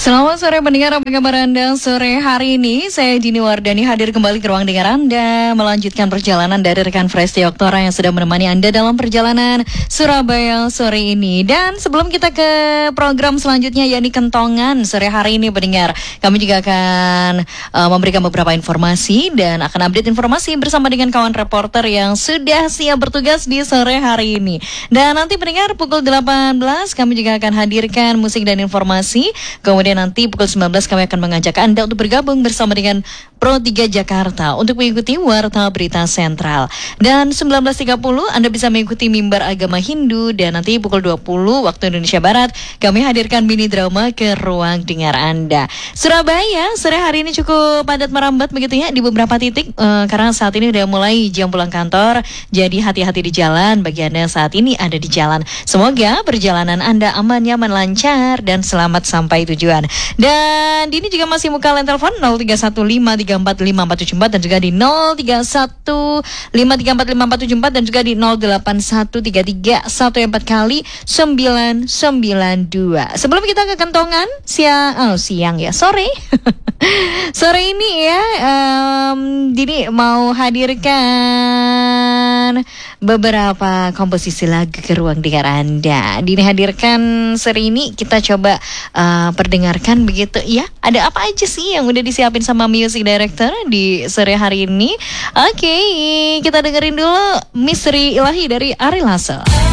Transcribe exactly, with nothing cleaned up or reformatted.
Selamat sore pendengar, apa kabar Anda sore hari ini? Saya Dini Wardani hadir kembali ke ruang dengar Anda, melanjutkan perjalanan dari rekan Presti Oktora yang sudah menemani Anda dalam perjalanan Surabaya sore ini. Dan sebelum kita ke program selanjutnya, yakni Kentongan sore hari ini pendengar, kami juga akan uh, memberikan beberapa informasi dan akan update informasi bersama dengan kawan reporter yang sudah siap bertugas di sore hari ini. Dan nanti pendengar pukul delapan belas kami juga akan hadirkan musik dan informasi. Kemudian nanti pukul sembilan belas kami akan mengajak Anda untuk bergabung bersama dengan Pro tiga Jakarta untuk mengikuti Warta Berita Sentral. Dan sembilan belas tiga puluh Anda bisa mengikuti Mimbar Agama Hindu. Dan nanti pukul dua puluh waktu Indonesia Barat kami hadirkan mini drama ke ruang dengar Anda. Surabaya sore hari ini cukup padat merambat begitu ya di beberapa titik uh, karena saat ini udah mulai jam pulang kantor. Jadi hati-hati di jalan bagi Anda saat ini ada di jalan. Semoga perjalanan Anda aman, nyaman, lancar dan selamat sampai tujuan. Dan ini juga masih muka line telepon nol tiga satu lima tiga empat lima empat tujuh empat dan juga di nol tiga satu lima tiga empat lima empat tujuh empat dan juga di nol delapan satu tiga tiga satu empat kali sembilan sembilan dua. Sebelum kita ke kentongan siang, oh siang ya, sore. Sore ini ya, um, Dini mau hadirkan beberapa komposisi lagu ke ruang dengar Anda. Dini hadirkan sore ini kita coba uh, perdengarkan begitu ya. Ada apa aja sih yang udah disiapin sama music director di sore hari ini? Oke, okay, kita dengerin dulu Misteri Ilahi dari Ari Lasso.